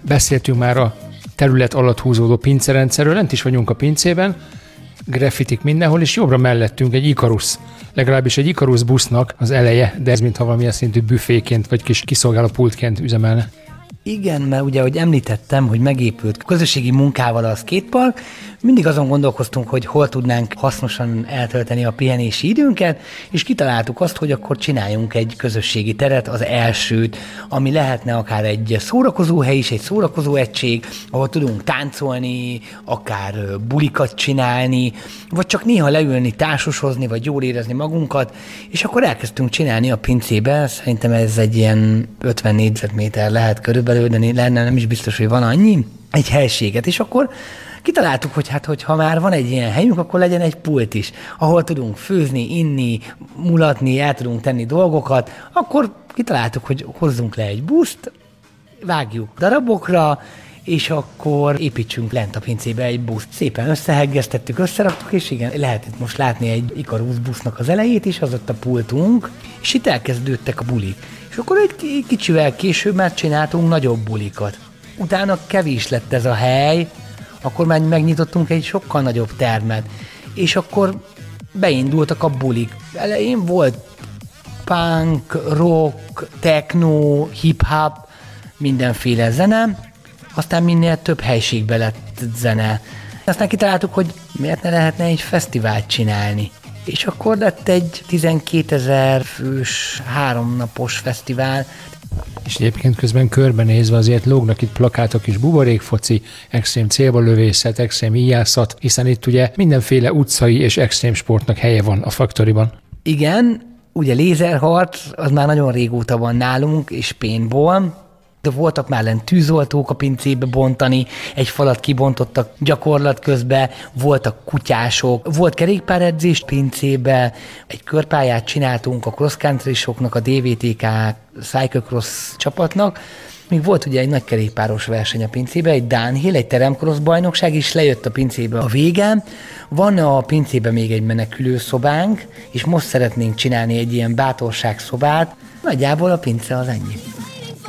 Beszéltünk már a terület alatt húzódó pincerendszerről, lent is vagyunk a pincében, graffitik mindenhol, és jobbra mellettünk egy Ikarus. Legalábbis egy Ikarus busznak az eleje, de ez mintha valamilyen szintű büféként vagy kis kiszolgáló pultként üzemelne. Igen, mert ugye, ahogy említettem, hogy megépült közösségi munkával a skatepark, mindig azon gondolkoztunk, hogy hol tudnánk hasznosan eltölteni a pihenési időnket, és kitaláltuk azt, hogy akkor csináljunk egy közösségi teret, az elsőt, ami lehetne akár egy szórakozóhely is, egy szórakozó egység, ahol tudunk táncolni, akár bulikat csinálni, vagy csak néha leülni, társashozni, vagy jól érezni magunkat, és akkor elkezdtünk csinálni a pincébe, szerintem ez egy ilyen 50 négyzetméter lehet körülbelül, de nem is biztos, hogy van annyi, egy helységet, és akkor kitaláltuk, hogy hát, hogyha már van egy ilyen helyünk, akkor legyen egy pult is, ahol tudunk főzni, inni, mulatni, el tudunk tenni dolgokat, akkor kitaláltuk, hogy hozzunk le egy buszt, vágjuk darabokra, és akkor építsünk lent a pincébe egy buszt. Szépen összeheggeztettük, összeraktuk, és igen, lehet itt most látni egy Ikarus busznak az elejét is, az ott a pultunk, és itt elkezdődtek a bulik. És akkor egy kicsivel később már csináltunk nagyobb bulikat. Utána kevés lett ez a hely, akkor már megnyitottunk egy sokkal nagyobb termet, és akkor beindultak a bulik. Elején volt punk, rock, techno, hip-hop, mindenféle zene, aztán minél több helységbe lett zene. Aztán kitaláltuk, hogy miért ne lehetne egy fesztivált csinálni. És akkor lett egy 12 000 fős, 3 napos fesztivál. És egyébként közben körbenézve azért lógnak itt plakátok is, buborékfoci, extrém célbalövészet, extrém íjászat, hiszen itt ugye mindenféle utcai és extrém sportnak helye van a Faktoriban. Igen, ugye lézerharc, az már nagyon régóta van nálunk, és paintball, de voltak már lent tűzoltók a pincébe bontani, egy falat kibontottak gyakorlat közben, voltak kutyások, volt kerékpáredzés pincébe, egy körpályát csináltunk a cross country-soknak, a DVTK Cyclocross csapatnak, még volt ugye egy nagy kerékpáros verseny a pincébe, egy downhill, egy teremcross bajnokság is lejött a pincébe a végén. Van a pincébe még egy menekülőszobánk, és most szeretnénk csinálni egy ilyen bátorságszobát. Nagyjából a pince az ennyi.